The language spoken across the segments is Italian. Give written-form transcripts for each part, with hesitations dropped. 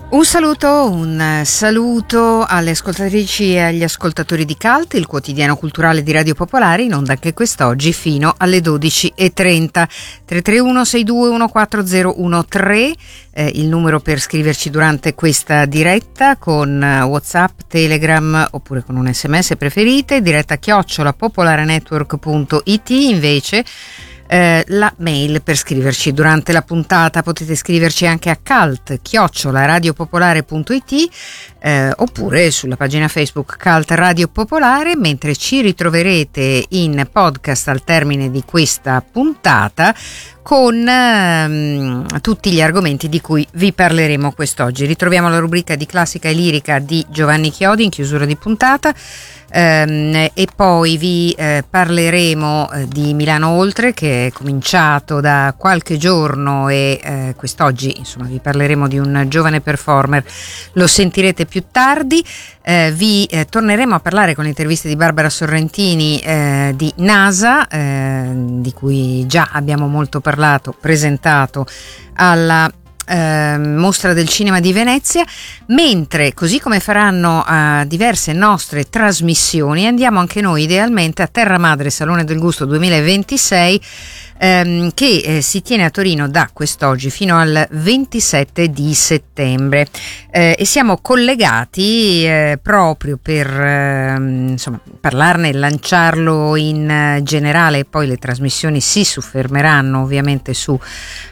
Un saluto alle ascoltatrici e agli ascoltatori di CULT, il quotidiano culturale di Radio Popolare, in onda anche quest'oggi fino alle 12:30. 331 62 14013 il numero per scriverci durante questa diretta, con WhatsApp, Telegram oppure con un SMS preferite, diretta @popolarenetwork.it. Invece la mail per scriverci durante la puntata. Potete scriverci anche a cult@radiopopolare.it oppure sulla pagina Facebook Cult Radio Popolare, mentre ci ritroverete in podcast al termine di questa puntata con tutti gli argomenti di cui vi parleremo quest'oggi. Ritroviamo la rubrica di classica e lirica di Giovanni Chiodi in chiusura di puntata, e poi vi parleremo di Milano Oltre, che è cominciato da qualche giorno, e quest'oggi insomma vi parleremo di un giovane performer. Lo sentirete più tardi. Vi torneremo a parlare con le interviste di Barbara Sorrentini di NASA, di cui già abbiamo molto presentato alla Mostra del Cinema di Venezia, mentre, così come faranno diverse nostre trasmissioni, andiamo anche noi idealmente a Terra Madre Salone del Gusto 2026, che si tiene a Torino da quest'oggi fino al 27 di settembre, e siamo collegati proprio per insomma parlarne e lanciarlo in generale. Poi le trasmissioni si soffermeranno ovviamente su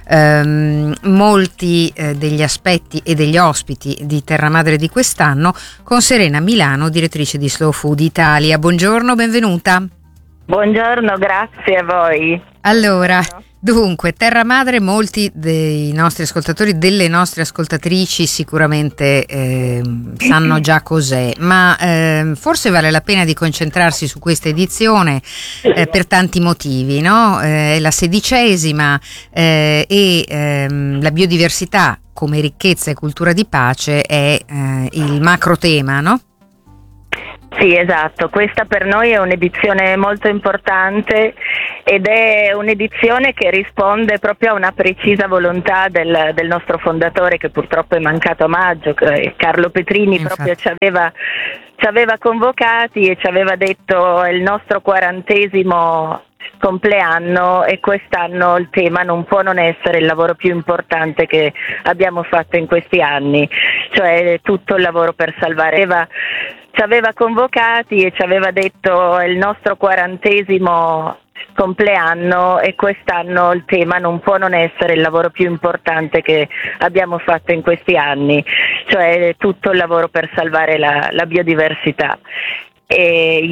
molti degli aspetti e degli ospiti di Terra Madre di quest'anno, con Serena Milano, direttrice di Slow Food Italia. Buongiorno, benvenuta. Buongiorno, grazie a voi. Allora, dunque, Terra Madre, molti dei nostri ascoltatori, delle nostre ascoltatrici sicuramente sanno già cos'è, ma forse vale la pena di concentrarsi su questa edizione per tanti motivi, no? È la 16ª, e la biodiversità come ricchezza e cultura di pace è il macro tema, no? Sì, esatto, questa per noi è un'edizione molto importante ed è un'edizione che risponde proprio a una precisa volontà del nostro fondatore, che purtroppo è mancato a maggio, Carlo Petrini. Infatti. Proprio ci aveva convocati e ci aveva detto: è il nostro 40° compleanno e quest'anno il tema non può non essere il lavoro più importante che abbiamo fatto in questi anni, cioè tutto il lavoro per salvare. Ci aveva convocati e ci aveva detto: è il nostro 40° compleanno e quest'anno il tema non può non essere il lavoro più importante che abbiamo fatto in questi anni, cioè tutto il lavoro per salvare la biodiversità. E